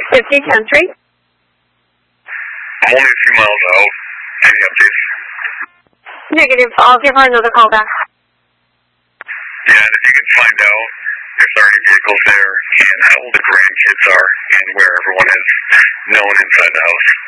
50-10-3. I'm only a few miles out. Any updates? Negative. I'll give her another call back. Yeah, and if you can find out if there are any vehicles there and how old the grandkids are and where everyone is known inside the house.